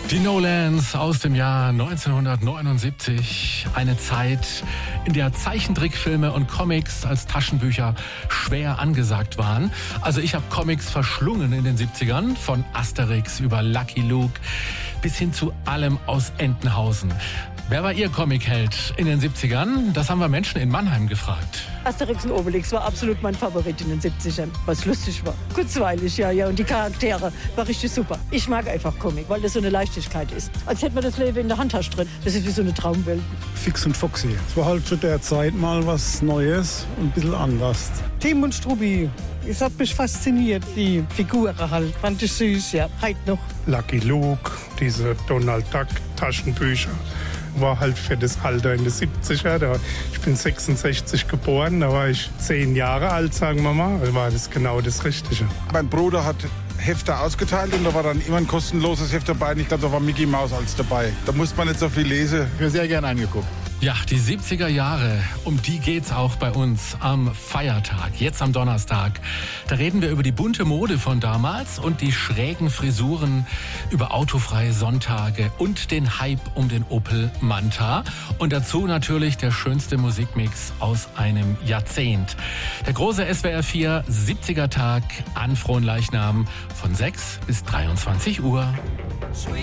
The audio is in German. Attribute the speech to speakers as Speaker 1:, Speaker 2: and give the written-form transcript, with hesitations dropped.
Speaker 1: Die Nolans aus dem Jahr 1979. Eine Zeit, in der Zeichentrickfilme und Comics als Taschenbücher schwer angesagt waren. Also ich habe Comics verschlungen in den 70ern, von Asterix über Lucky Luke bis hin zu allem aus Entenhausen. Wer war Ihr Comicheld in den 70ern? Das haben wir Menschen in Mannheim gefragt.
Speaker 2: Asterix und Obelix war absolut mein Favorit in den 70ern, was lustig war. Kurzweilig, ja, und die Charaktere war richtig super. Ich mag einfach Comic, weil das so eine Leichtigkeit ist. Als hätte man das Leben in der Handtasche drin. Das ist wie so eine Traumwelt.
Speaker 3: Fix und Foxy. Es war halt zu der Zeit mal was Neues und ein bisschen anders.
Speaker 4: Tim und Struppi. Es hat mich fasziniert, die Figuren halt. Fand ich süß, ja. Heute noch.
Speaker 3: Lucky Luke, diese Donald Duck Taschenbücher. War halt für das Alter in den 70er. Ich bin 66 geboren, da war ich 10 Jahre alt, sagen wir mal. Da war das genau das Richtige.
Speaker 5: Mein Bruder hat Hefte ausgeteilt und da war dann immer ein kostenloses Heft dabei. Und ich glaube, da war Mickey Mouse als dabei. Da musste man nicht so viel lesen. Ich habe sehr gerne angeguckt.
Speaker 1: Ja, die 70er Jahre, um die geht's auch bei uns am Feiertag, jetzt am Donnerstag. Da reden wir über die bunte Mode von damals und die schrägen Frisuren, über autofreie Sonntage und den Hype um den Opel Manta. Und dazu natürlich der schönste Musikmix aus einem Jahrzehnt. Der große SWR 4 70er Tag an Fronleichnam von 6 bis 23 Uhr.